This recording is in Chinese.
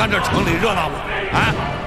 看这城里热闹不？啊，